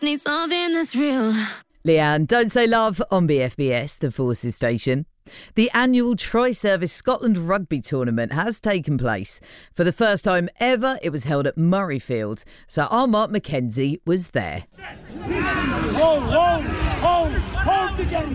Need something that's real. Leanne, Don't Say Love on BFBS, the Forces station. The annual Tri-Service Scotland Rugby Tournament has taken place. For the first time ever, it was held at Murrayfield. So our Mark Mackenzie was there. Hold together.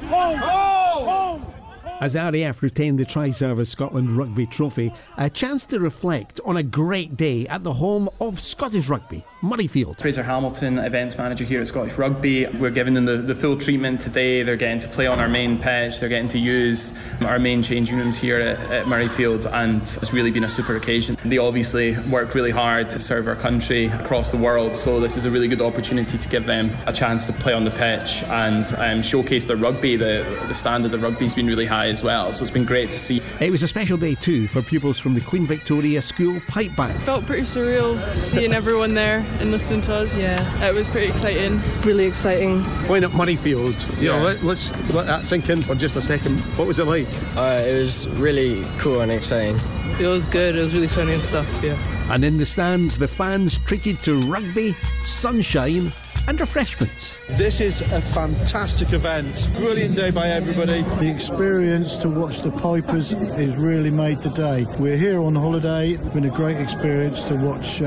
Hold. As the RAF retained the Tri-Service Scotland Rugby Trophy, a chance to reflect on a great day at the home of Scottish rugby, Murrayfield. Fraser Hamilton, events manager here at Scottish Rugby. We're giving them the full treatment today. They're getting to play on our main pitch. They're getting to use our main changing rooms here at Murrayfield, and it's really been a super occasion. They obviously work really hard to serve our country across the world, so this is a really good opportunity to give them a chance to play on the pitch and showcase their rugby. The standard of rugby's been really high as well, so it's been great to see. It was a special day too for pupils from the Queen Victoria School Pipe Band. Felt pretty surreal seeing everyone there and listening to us. Yeah, it was pretty exciting. Really exciting. Playing at Murrayfield, let's let that sink in for just a second. What was it like? It was really cool and exciting. It was good, it was really sunny and stuff, yeah. And in the stands, the fans treated to rugby, sunshine and refreshments. This is a fantastic event. Brilliant day by everybody. The experience to watch the Pipers is really made the day. We're here on holiday. It's been a great experience to watch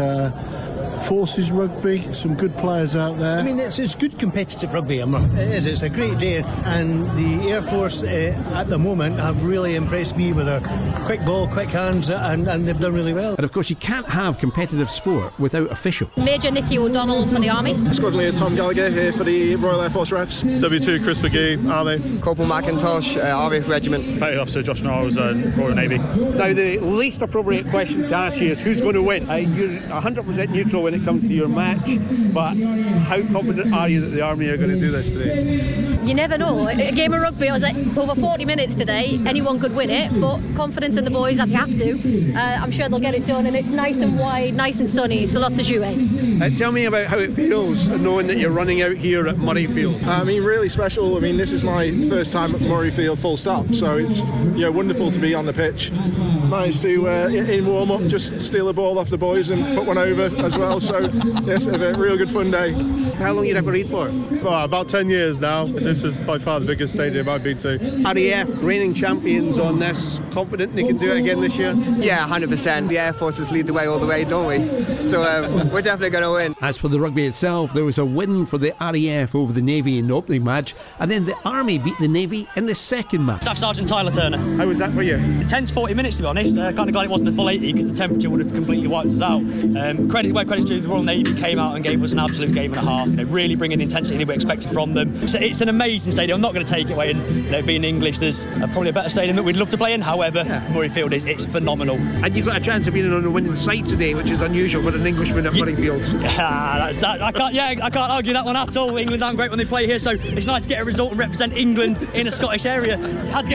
Forces rugby, some good players out there. I mean, it's good competitive rugby. It's a great day, and the Air Force at the moment have really impressed me with their quick ball, quick hands, and they've done really well. And of course, you can't have competitive sport without official. Major Nicky O'Donnell for the Army. Squad Leader Tom Gallagher here for the Royal Air Force Refs. W2 Chris McGee, Army. Corporal McIntosh, RAF Regiment. Petty Officer Josh Knowles, Royal Navy. Now, the least appropriate question to ask you is who's going to win? You're 100% neutral when it comes to your match, but how confident are you that the Army are going to do this today? You never know. A game of rugby, I was like over 40 minutes today. Anyone could win it, but confidence in the boys as you have to. I'm sure they'll get it done, and it's nice and wide, nice and sunny, so lots of jouet. Tell me about how it feels knowing that you're running out here at Murrayfield. I mean, really special. I mean, this is my first time at Murrayfield full stop, so it's wonderful to be on the pitch. Managed to, in warm-up, just steal a ball off the boys and put one over as well, so yes, a real good fun day. How long you refereed for? Well, about 10 years now. This is by far the biggest stadium I've been to. RAF reigning champions on this, confident they can do it again this year? Yeah, 100%. The Air Forces lead the way all the way, don't we? So we're definitely going to win. As for the rugby itself, there was a win for the RAF over the Navy in the opening match, and then the Army beat the Navy in the second match. Staff Sergeant Tyler Turner. How was that for you? Intense 40 minutes, to be honest. Kind of glad it wasn't the full 80 because the temperature would have completely wiped us out. Credit where credit's due, the Royal Navy came out and gave us an absolute game and a half. Really bringing the intensity that we expected from them. So it's an amazing stadium. I'm not going to take it away. And being English, there's probably a better stadium that we'd love to play in. However, Murrayfield it's phenomenal. And you've got a chance of being on the winning side today, which is unusual with an Englishman at Murrayfield. I can't argue that one at all. England aren't great when they play here, so it's nice to get a result and represent England in a Scottish area. Had to get